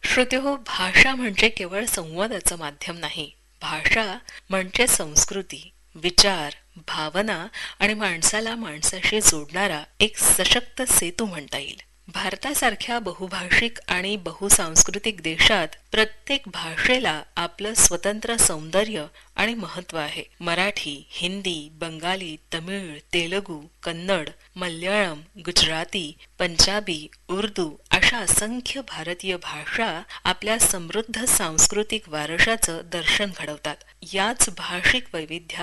श्रोतेहो, भाषा म्हणजे केवळ संवादाचं माध्यम नाही. भाषा म्हणजे संस्कृती, विचार, भावना आणि माणसाला माणसाशी जोडणारा एक सशक्त सेतू म्हणता येईल. भारतासारख्या बहुभाषिक आणि बहुसांस्कृतिक देशात प्रत्येक भाषेला आपलं स्वतंत्र सौंदर्य आणि महत्त्व आहे. मराठी, हिंदी, बंगाली, तमिळ, तेलुगू, कन्नड, मल्याळम, गुजराती, पंजाबी, उर्दू अशा असंख्य भारतीय भाषा आपल्या समृद्ध सांस्कृतिक वारशाचं दर्शन घडवतात. याच भाषिक वैविध्यात